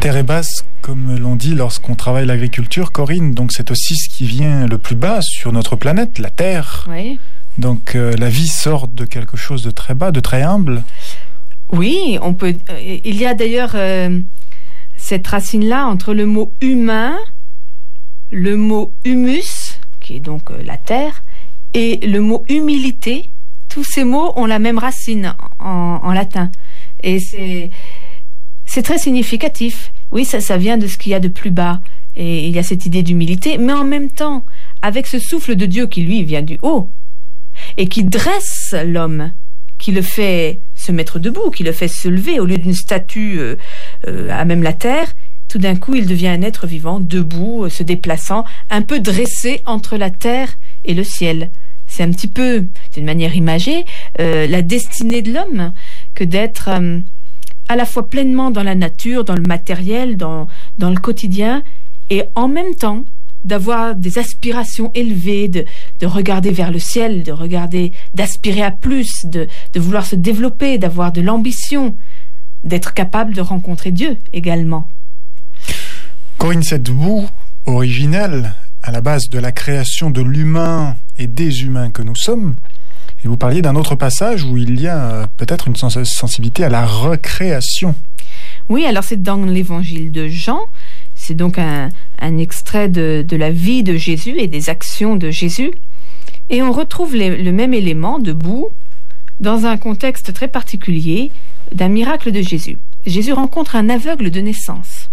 terre est basse, comme l'on dit lorsqu'on travaille l'agriculture, Corinne. Donc c'est aussi ce qui vient le plus bas sur notre planète, la terre. Oui. Donc la vie sort de quelque chose de très bas, de très humble. Oui, on peut. Il y a d'ailleurs cette racine-là entre le mot humain, le mot humus, qui est donc la terre, et le mot humilité. Tous ces mots ont la même racine en latin. Et c'est très significatif. Oui, ça vient de ce qu'il y a de plus bas. Et il y a cette idée d'humilité, mais en même temps, avec ce souffle de Dieu qui, lui, vient du haut, et qui dresse l'homme, qui le fait se mettre debout, qui le fait se lever, au lieu d'une statue à même la terre, tout d'un coup, il devient un être vivant, debout, se déplaçant, un peu dressé entre la terre et le ciel. C'est un petit peu, d'une manière imagée, la destinée de l'homme, que d'être à la fois pleinement dans la nature, dans le matériel, dans le quotidien, et en même temps d'avoir des aspirations élevées, de regarder vers le ciel, d'aspirer à plus, de vouloir se développer, d'avoir de l'ambition, d'être capable de rencontrer Dieu également. Corinne, cette boue originelle, à la base de la création de l'humain et des humains que nous sommes, et vous parliez d'un autre passage où il y a peut-être une sensibilité à la recréation. Oui, alors c'est dans l'évangile de Jean. C'est donc un extrait de la vie de Jésus et des actions de Jésus. Et on retrouve le même élément de boue dans un contexte très particulier d'un miracle de Jésus. Jésus rencontre un aveugle de naissance.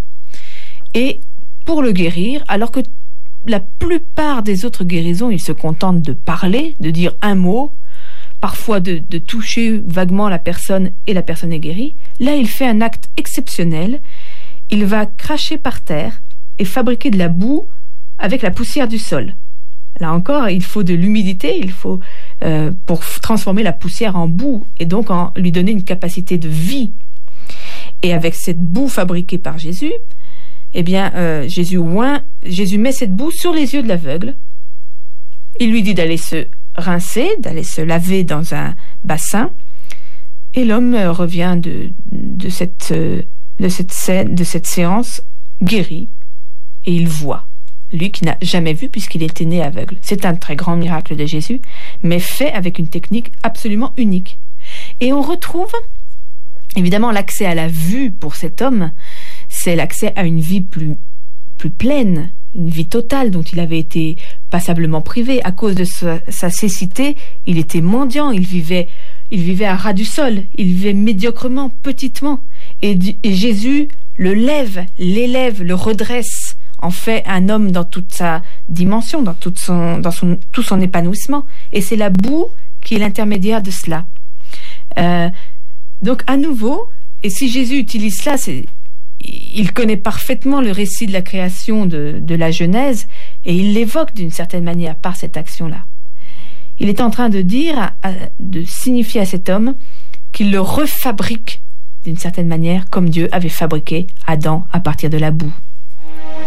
Et pour le guérir, alors que la plupart des autres guérisons, il se contente de parler, de dire un mot, parfois de toucher vaguement la personne et la personne est guérie. Là, il fait un acte exceptionnel. Il va cracher par terre et fabriquer de la boue avec la poussière du sol. Là encore, il faut de l'humidité, il faut pour transformer la poussière en boue et donc lui donner une capacité de vie. Et avec cette boue fabriquée par Jésus, eh bien, Jésus met cette boue sur les yeux de l'aveugle. Il lui dit d'aller se rincer, d'aller se laver dans un bassin. Et l'homme revient de cette séance guéri, et il voit. Lui qui n'a jamais vu puisqu'il était né aveugle. C'est un très grand miracle de Jésus, mais fait avec une technique absolument unique. Et on retrouve, évidemment, l'accès à la vue pour cet homme, c'est l'accès à une vie plus pleine, une vie totale dont il avait été passablement privé. À cause de sa cécité, il était mendiant, il vivait à ras du sol, il vivait médiocrement, petitement. Et Jésus l'élève, le redresse, en fait un homme dans toute sa dimension, dans tout son épanouissement. Et c'est la boue qui est l'intermédiaire de cela. Donc à nouveau, et si Jésus utilise cela, il connaît parfaitement le récit de la création de la Genèse, et il l'évoque d'une certaine manière par cette action-là. Il est en train de de signifier à cet homme qu'il le refabrique d'une certaine manière, comme Dieu avait fabriqué Adam à partir de la boue.